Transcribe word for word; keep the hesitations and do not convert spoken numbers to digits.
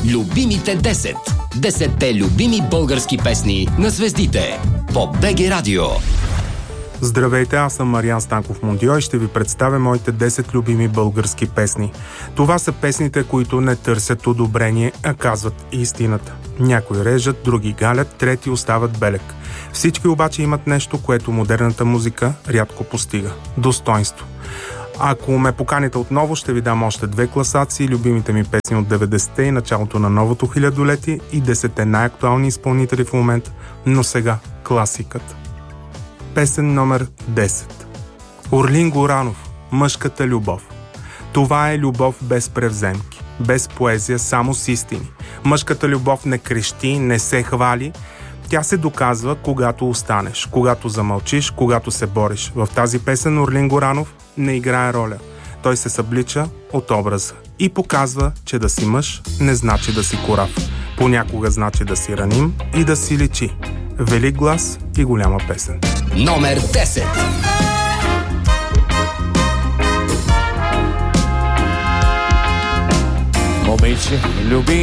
Любимите десет. Десетте любими български песни на звездите по БГ Радио. Здравейте, аз съм Мариан Станков Мондио и ще ви представя моите десет любими български песни. Това са песните, които не търсят одобрение, а казват истината. Някои режат, други галят, трети остават белег. Всички обаче имат нещо, което модерната музика рядко постига – достойнство. Ако ме поканите отново, ще ви дам още две класации, любимите ми песни от деветдесетте и началото на новото хилядолетие и десетте най-актуални изпълнители в момента, но сега класиката. Песен номер десет. Орлин Горанов, Мъжката любов. Това е любов без превземки, без поезия, само с истини. Мъжката любов не крещи, не се хвали. Тя се доказва, когато останеш, когато замълчиш, когато се бориш. В тази песен Орлин Горанов не играе роля. Той се съблича от образа и показва, че да си мъж не значи да си корав. Понякога значи да си раним и да си личи. Велик глас и голяма песен. Номер десет. Момиче, люби